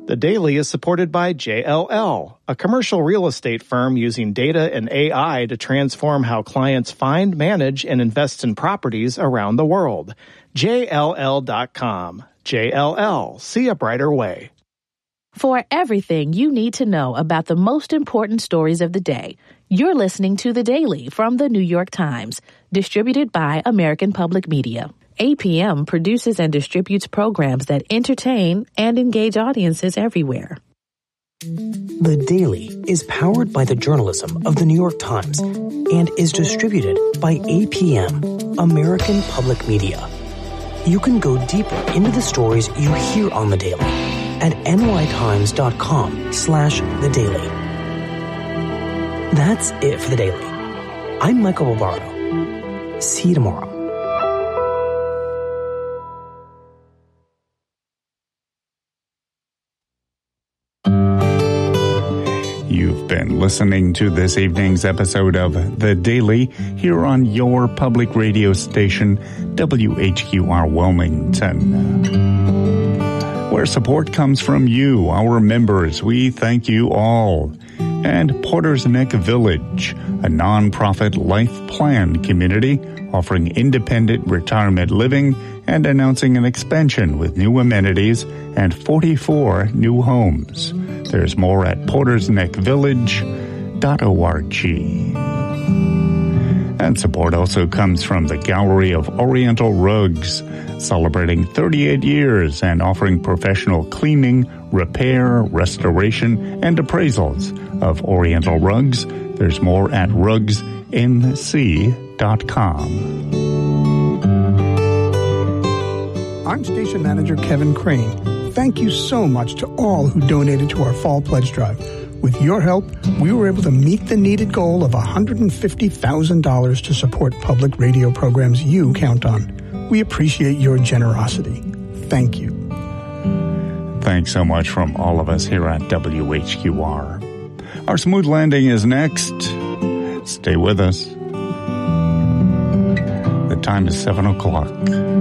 The Daily is supported by JLL, a commercial real estate firm using data and AI to transform how clients find, manage, and invest in properties around the world. JLL.com. JLL. See a brighter way. For everything you need to know about the most important stories of the day, you're listening to The Daily from The New York Times, distributed by American Public Media. APM produces and distributes programs that entertain and engage audiences everywhere. The Daily is powered by the journalism of The New York Times and is distributed by APM, American Public Media. You can go deeper into the stories you hear on The Daily at nytimes.com/The Daily. That's it for The Daily. I'm Michael Barbaro. See you tomorrow. You've been listening to this evening's episode of The Daily here on your public radio station, WHQR Wilmington. Where support comes from you, our members, we thank you all. And Porter's Neck Village, a nonprofit life plan community offering independent retirement living and announcing an expansion with new amenities and 44 new homes. There's more at portersneckvillage.org. And support also comes from the Gallery of Oriental Rugs, celebrating 38 years and offering professional cleaning, repair, restoration, and appraisals of Oriental rugs. There's more at rugsnc.com. I'm Station Manager Kevin Crane. Thank you so much to all who donated to our Fall Pledge Drive. With your help, we were able to meet the needed goal of $150,000 to support public radio programs you count on. We appreciate your generosity. Thank you. Thanks so much from all of us here at WHQR. Our Smooth Landing is next. Stay with us. The time is 7 o'clock.